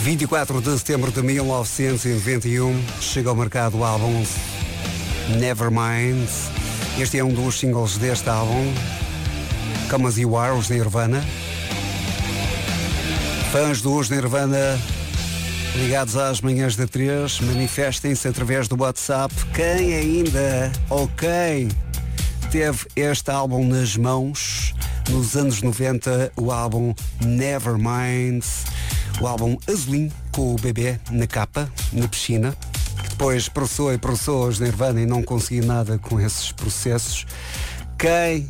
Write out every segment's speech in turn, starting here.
24 de setembro de 1991 chega ao mercado o álbum Nevermind. Este é um dos singles deste álbum, Come As You Are, os Nirvana. Fãs dos Nirvana ligados às manhãs da 3, manifestem-se através do WhatsApp. Quem ainda ou quem teve este álbum nas mãos nos anos 90, o álbum Nevermind, o álbum azulinho com o bebê na capa, na piscina, que depois processou os Nirvana e não consegui nada com esses processos. Quem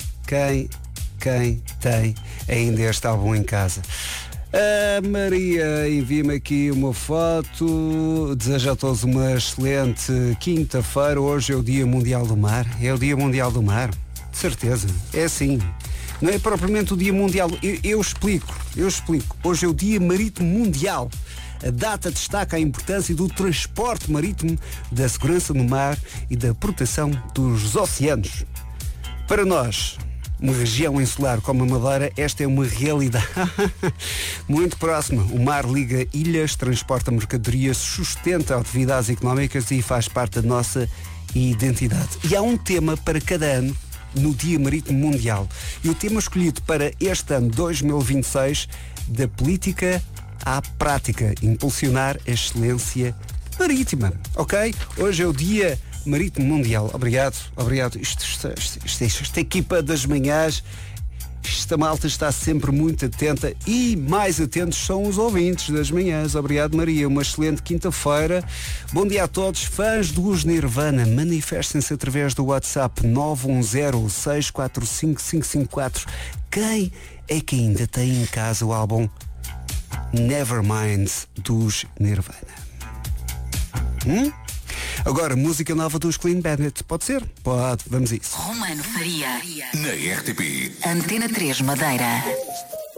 tem ainda este álbum em casa? A Maria envia-me aqui uma foto, deseja a todos uma excelente quinta-feira. Hoje é o Dia Mundial do Mar. É o Dia Mundial do Mar, de certeza. É assim, não é propriamente o Dia Mundial. Eu explico. Hoje é o Dia Marítimo Mundial. A data destaca a importância do transporte marítimo, da segurança no mar e da proteção dos oceanos. Para nós, uma região insular como a Madeira, esta é uma realidade muito próxima. O mar liga ilhas, transporta mercadorias, sustenta atividades económicas e faz parte da nossa identidade. E há um tema para cada ano no Dia Marítimo Mundial. E o tema escolhido para este ano 2026, da política à prática, impulsionar a excelência marítima. Ok? Hoje é o Dia Marítimo Mundial. Obrigado. Esta equipa das manhãs, esta malta está sempre muito atenta e mais atentos são os ouvintes das manhãs. Obrigado, Maria. Uma excelente quinta-feira. Bom dia a todos. Fãs dos Nirvana, manifestem-se através do WhatsApp 910-645-554. Quem é que ainda tem em casa o álbum Nevermind dos Nirvana? Agora, música nova dos Clean Bandit. Pode ser? Pode. Vamos a isso. Romano Faria. Na RTP. Antena 3 Madeira.